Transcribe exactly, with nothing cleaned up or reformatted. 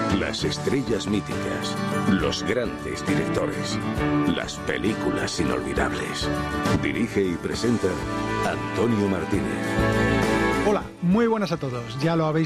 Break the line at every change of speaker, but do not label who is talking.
Las estrellas míticas, los grandes directores, las películas inolvidables. Dirige y presenta Antonio Martínez.
Hola, muy buenas a todos. Ya lo habéis